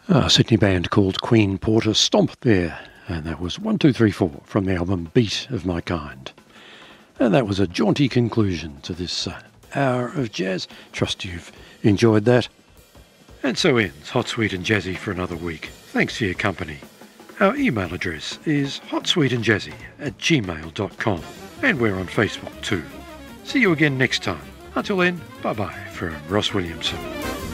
A Sydney band called Queen Porter Stomp there, and that was 1, 2, 3, 4 from the album Beat of My Kind. And that was a jaunty conclusion to this hour of jazz. Trust you've enjoyed that. And so ends Hot, Sweet and Jazzy for another week. Thanks for your company. Our email address is hotsweetandjazzy@gmail.com, and we're on Facebook too. See you again next time. Until then, bye-bye from Ross Williamson.